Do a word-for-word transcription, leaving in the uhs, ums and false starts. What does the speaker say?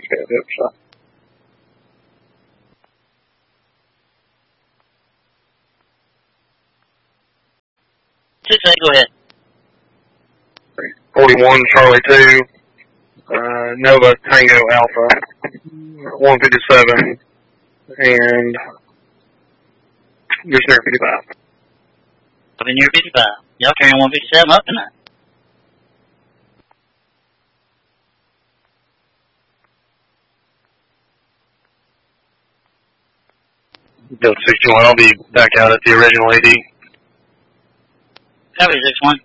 stay at the other side. six eight, go ahead. forty-one, Charlie two, uh, Nova Tango Alpha, one fifty-seven, and just near fifty-five. Up in near fifty-five. Y'all carrying one fifty-seven up tonight. Delta sixty-one, I'll be back out at the original A D. Copy, six one.